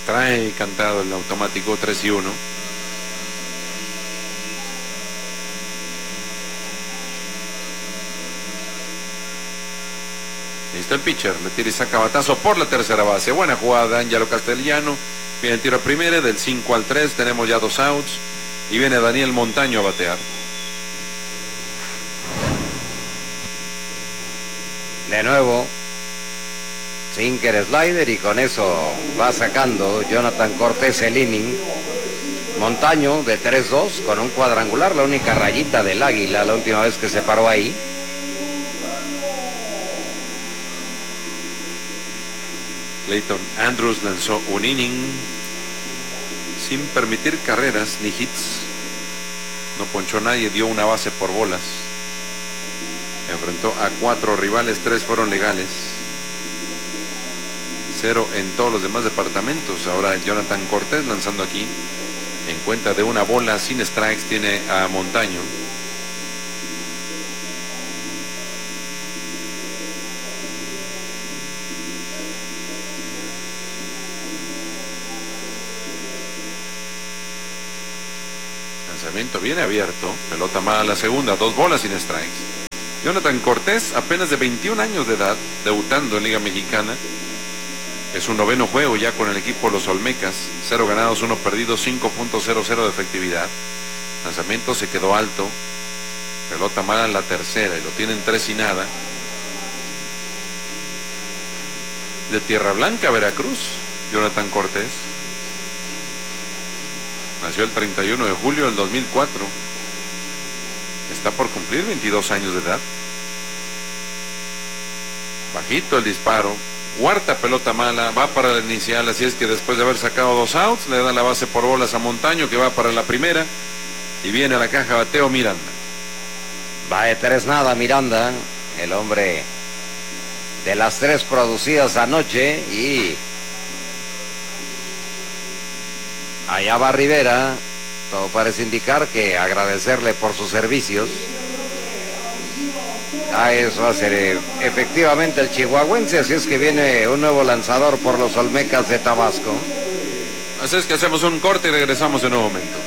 Trae cantado el automático 3-1. Ahí está el pitcher, le tira y saca batazo por la tercera base. Buena jugada, Angelo Castellano. Viene el tiro a primera, del 5 al 3, tenemos ya 2 outs. Y viene Daniel Montaño a batear. De nuevo, sinker slider, y con eso va sacando Jonathan Cortés el inning. Montaño de 3-2 con un cuadrangular, la única rayita del águila la última vez que se paró ahí. Clayton Andrews lanzó un inning sin permitir carreras ni hits. No ponchó nadie, dio una base por bolas. Enfrentó a 4 rivales, 3 fueron legales. 0 en todos los demás departamentos. Ahora Jonathan Cortés lanzando aquí. En cuenta de una bola sin strikes tiene a Montaño. Lanzamiento viene abierto, pelota mala a la segunda, 2 bolas sin strikes. Jonathan Cortés, apenas de 21 años de edad, debutando en Liga Mexicana. Es un 9º juego ya con el equipo Los Olmecas. 0 ganados, 1 perdidos, 5.00 de efectividad. Lanzamiento se quedó alto, pelota mala en la tercera y lo tienen 3 y nada. De Tierra Blanca, Veracruz, Jonathan Cortés. Nació el 31 de julio del 2004. Está por cumplir 22 años de edad. Bajito el disparo. Cuarta pelota mala. Va para la inicial. Así es que después de haber sacado 2 outs, le da la base por bolas a Montaño, que va para la primera. Y viene a la caja bateo Miranda. Va de 3-0 Miranda, el hombre de las 3 producidas anoche. Y allá va Rivera. Todo parece indicar que agradecerle por sus servicios. Eso va a ser efectivamente el chihuahuense. Así es que viene un nuevo lanzador por los Olmecas de Tabasco. Así es que hacemos un corte y regresamos en un momento.